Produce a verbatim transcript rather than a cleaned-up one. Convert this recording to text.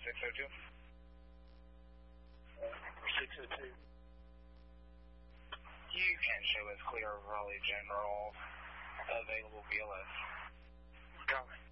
six oh two. six oh two. You can show us clear of Raleigh General, available B L S. Copy.